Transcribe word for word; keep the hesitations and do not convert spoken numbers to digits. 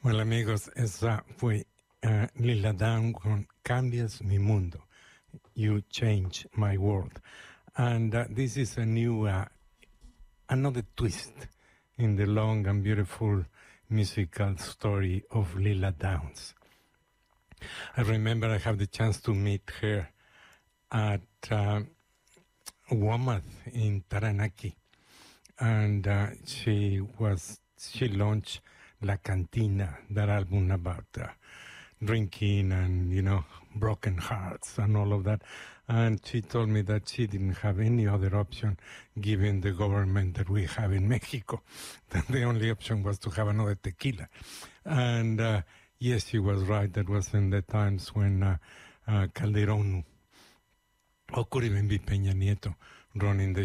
Well, amigos, esa fue uh, Lila Downs con Cambias mi mundo. You change my world. And uh, this is a new, uh, another twist in the long and beautiful musical story of Lila Downs. I remember I had the chance to meet her at uh, WOMAD in Taranaki. And uh, she was, she launched La Cantina, that album about uh, drinking and, you know, broken hearts and all of that. And she told me that she didn't have any other option given the government that we have in Mexico. That the only option was to have another tequila. And uh, yes, she was right. That was in the times when uh, uh, Calderón, or could even be Peña Nieto, running the